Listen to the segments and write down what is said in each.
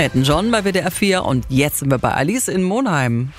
Elton John bei WDR 4 und jetzt sind wir bei Alice in Monheim.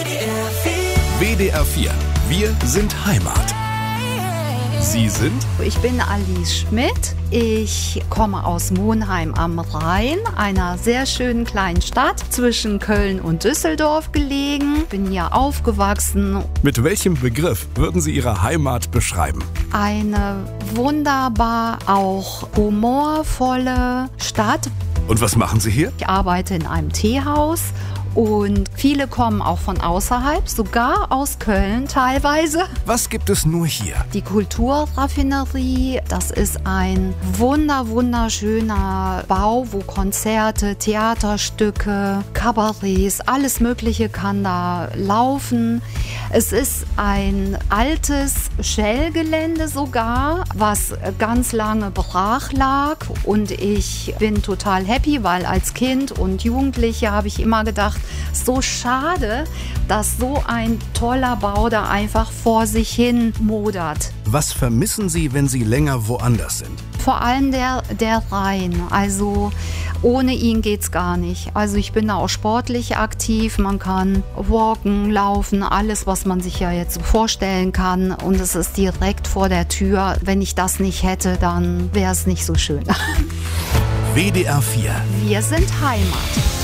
WDR 4. Wir sind Heimat. Sie sind? Ich bin Alice Schmidt. Ich komme aus Monheim am Rhein, einer sehr schönen kleinen Stadt zwischen Köln und Düsseldorf gelegen. Bin hier aufgewachsen. Mit welchem Begriff würden Sie Ihre Heimat beschreiben? Eine wunderbar auch humorvolle Stadt. Und was machen Sie hier? Ich arbeite in einem Teehaus. Und viele kommen auch von außerhalb, sogar aus Köln teilweise. Was gibt es nur hier? Die Kulturraffinerie, das ist ein wunderschöner Bau, wo Konzerte, Theaterstücke, Kabarets, alles Mögliche kann da laufen. Es ist ein altes Shell-Gelände sogar, was ganz lange brach lag. Und ich bin total happy, weil als Kind und Jugendliche habe ich immer gedacht, so schade, dass so ein toller Bau da einfach vor sich hin modert. Was vermissen Sie, wenn Sie länger woanders sind? Vor allem der Rhein, also ohne ihn geht's gar nicht. Also ich bin da auch sportlich aktiv, man kann walken, laufen, alles, was man sich ja jetzt so vorstellen kann. Und es ist direkt vor der Tür. Wenn ich das nicht hätte, dann wäre es nicht so schön. WDR 4. Wir sind Heimat.